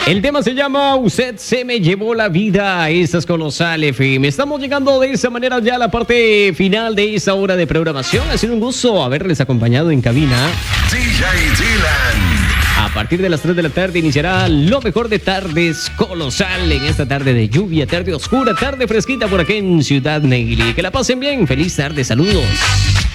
El tema se llama Usted se me llevó la vida. Estás con Colosal FM. Estamos llegando de esa manera ya a la parte final de esta hora de programación. Ha sido un gusto haberles acompañado en cabina. DJ Dylan. A partir de las 3 de la tarde iniciará lo mejor de Tardes Colosal en esta tarde de lluvia, tarde oscura, tarde fresquita por aquí en Ciudad Negri. Que la pasen bien. Feliz tarde. Saludos.